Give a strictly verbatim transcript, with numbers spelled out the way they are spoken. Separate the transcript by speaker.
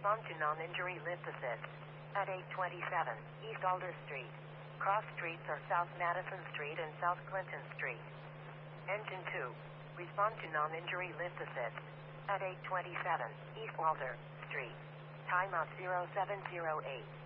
Speaker 1: Respond to non-injury lift assist. At eight twenty-seven East Alder Street. Cross streets are South Madison Street and South Clinton Street. Engine two. Respond to non-injury lift assist. At eight twenty-seven East Alder Street. Timeout zero seven zero eight.